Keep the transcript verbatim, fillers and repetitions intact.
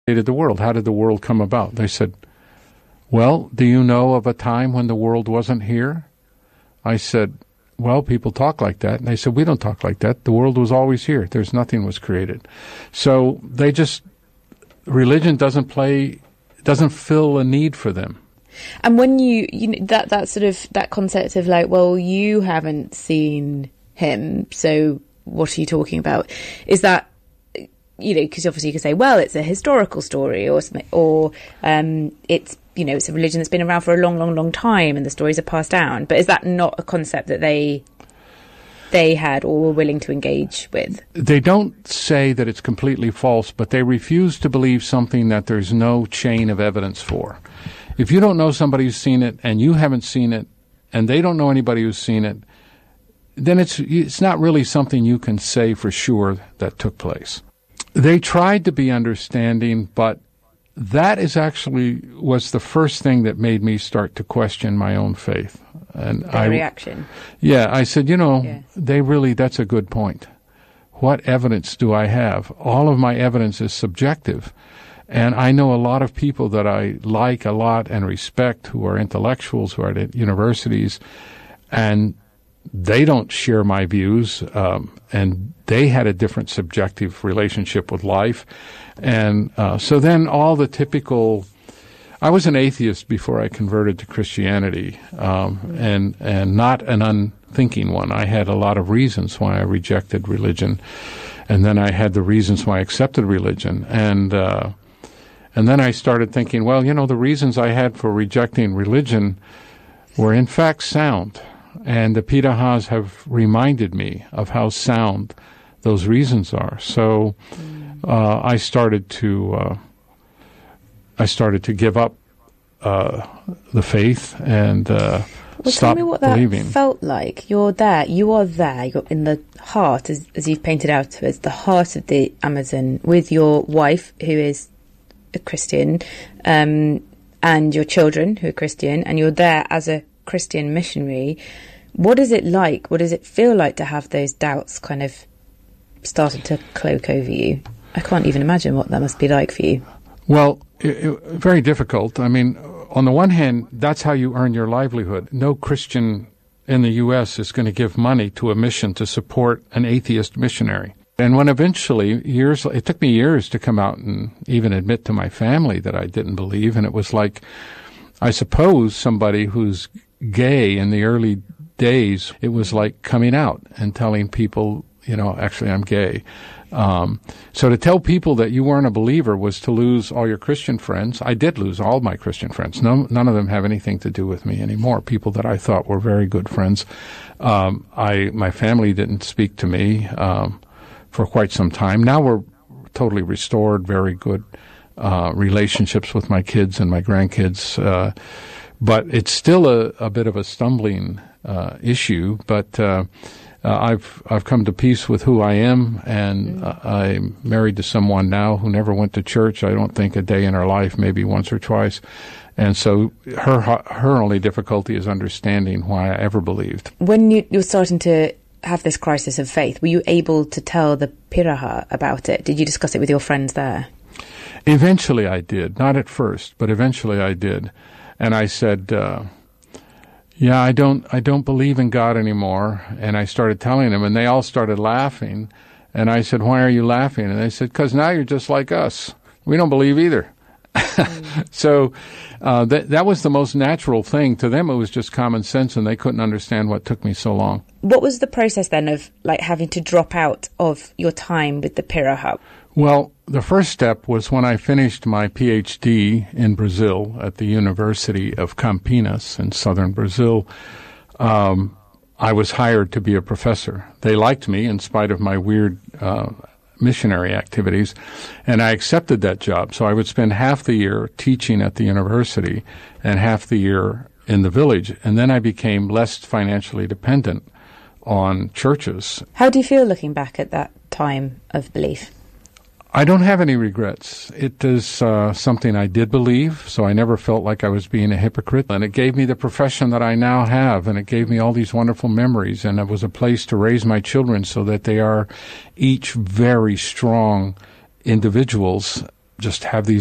created the world? How did the world come about? They said, well, do you know of a time when the world wasn't here? I said, well, people talk like that. And they said, we don't talk like that. The world was always here. There's nothing was created. So they just, religion doesn't play, doesn't fill a need for them. And when you, you know, that, that sort of, that concept of like, well, you haven't seen him, so what are you talking about? Is that, you know, because obviously you could say, well, it's a historical story, or something, or um, it's, you know, it's a religion that's been around for a long, long, long time, and the stories are passed down. But is that not a concept that they they had or were willing to engage with? They don't say that it's completely false, but they refuse to believe something that there's no chain of evidence for. If you don't know somebody who's seen it, and you haven't seen it, and they don't know anybody who's seen it, then it's it's not really something you can say for sure that took place. They tried to be understanding, but that is actually was the first thing that made me start to question my own faith. And Their I, reaction. Yeah, I said, you know, yeah. they really, that's a good point. What evidence do I have? All of my evidence is subjective. And I know a lot of people that I like a lot and respect who are intellectuals, who are at universities, and they don't share my views, um, and they had a different subjective relationship with life. And uh, so then all the typical, I was an atheist before I converted to Christianity, um, and, and not an unthinking one. I had a lot of reasons why I rejected religion, and then I had the reasons why I accepted religion. And, uh, and then I started thinking, well, you know, the reasons I had for rejecting religion were in fact sound. And the Pirahas have reminded me of how sound those reasons are. So uh, I started to uh, I started to give up uh, the faith and uh, well, stop tell me what that believing. Felt like. You're there. You are there. You're in the heart, as, as you've painted out to us, the heart of the Amazon, with your wife, who is a Christian, um, and your children, who are Christian, and you're there as a Christian missionary. What is it like? What does it feel like to have those doubts kind of started to cloak over you? I can't even imagine what that must be like for you. Well, it, it, very difficult. I mean, on the one hand, that's how you earn your livelihood. No Christian in the U S is going to give money to a mission to support an atheist missionary. And when eventually, years, it took me years to come out and even admit to my family that I didn't believe, and it was like, I suppose somebody who's gay in the early days, it was like coming out and telling people, you know, actually I'm gay. Um, so to tell people that you weren't a believer was to lose all your Christian friends. I did lose all my Christian friends. No, none of them have anything to do with me anymore. People that I thought were very good friends. Um, I, my family didn't speak to me um, for quite some time. Now we're totally restored, very good uh, relationships with my kids and my grandkids. Uh, but it's still a, a bit of a stumbling uh, issue. But uh, uh, I've I've come to peace with who I am, and uh, I'm married to someone now who never went to church. I don't think a day in her life, maybe once or twice. And so her her only difficulty is understanding why I ever believed. When you, you're starting to have this crisis of faith, were you able to tell the Piraha about it? Did you discuss it with your friends there? Eventually I did. Not at first, but eventually I did. And I said, uh, yeah, I don't I don't believe in God anymore. And I started telling them, and they all started laughing. And I said, why are you laughing? And they said, because now you're just like us. We don't believe either. Mm. So uh, that that was the most natural thing. To them, it was just common sense, and they couldn't understand what took me so long. What was the process then of like having to drop out of your time with the Piraha? Well, the first step was when I finished my P H D in Brazil at the University of Campinas in southern Brazil. Um, I was hired to be a professor. They liked me in spite of my weird uh, missionary activities, and I accepted that job. So I would spend half the year teaching at the university and half the year in the village, and then I became less financially dependent on churches. How do you feel looking back at that time of belief? I don't have any regrets. It is uh, something I did believe, so I never felt like I was being a hypocrite. And it gave me the profession that I now have, and it gave me all these wonderful memories, and it was a place to raise my children so that they are each very strong individuals just have these